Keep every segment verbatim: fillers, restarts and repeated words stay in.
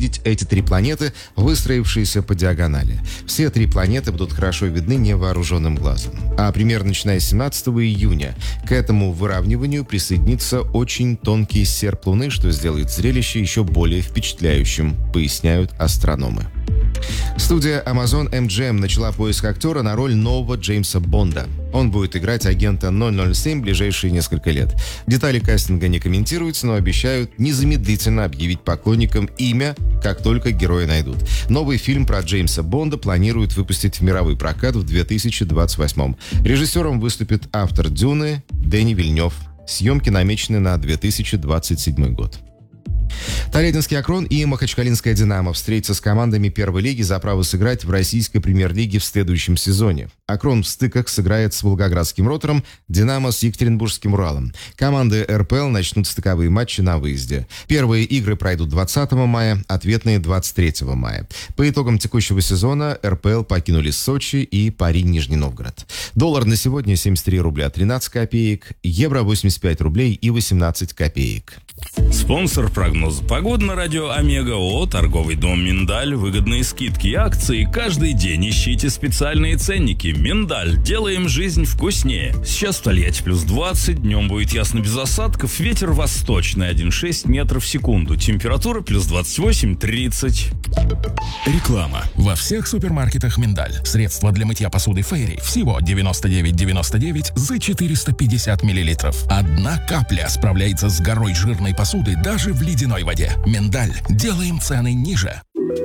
увидеть эти три планеты, выстроившиеся по диагонали. Все три планеты будут хорошо видны невооруженным глазом. А примерно начиная с семнадцатого июня к этому выравниванию присоединится очень тонкий серп Луны, что сделает зрелище еще более впечатляющим, поясняют астрономы. Студия Amazon эм джи эм начала поиск актера на роль нового Джеймса Бонда. Он будет играть агента ноль ноль семь в ближайшие несколько лет. Детали кастинга не комментируются, но обещают незамедлительно объявить поклонникам имя, как только героя найдут. Новый фильм про Джеймса Бонда планируют выпустить в мировой прокат в две тысячи двадцать восьмом. Режиссером выступит автор «Дюны» Дени Вильнев. Съемки намечены на две тысячи двадцать седьмой год. Тольяттинский «Акрон» и Махачкалинская «Динамо» встретятся с командами первой лиги за право сыграть в российской премьер-лиге в следующем сезоне. «Акрон» в стыках сыграет с волгоградским «Ротором», «Динамо» с екатеринбургским «Уралом». Команды эр пэ эл начнут стыковые матчи на выезде. Первые игры пройдут двадцатого мая, ответные двадцать третьего мая. По итогам текущего сезона эр пэ эл покинули Сочи и Пари Нижний Новгород. Доллар на сегодня семьдесят три рубля тринадцать копеек, евро восемьдесят пять рублей и восемнадцать копеек. Спонсор прогноза погоды на радио Омега ООО «Торговый дом Миндаль». Выгодные скидки и акции каждый день. Ищите специальные ценники. Миндаль. Делаем жизнь вкуснее. Сейчас в Тольятти плюс двадцать. Днем будет ясно без осадков. Ветер восточный один целых шесть метров в секунду. Температура плюс двадцать восемь тридцать. Реклама. Во всех супермаркетах «Миндаль». Средства для мытья посуды «Фейри» всего девяносто девять девяносто девять за четыреста пятьдесят миллилитров. Одна капля справляется с горой жирной посуды даже в ледяной воде. «Миндаль». Делаем цены ниже.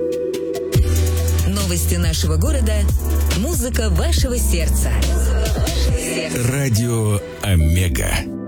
Новости нашего города. Музыка вашего сердца. Радио Омега.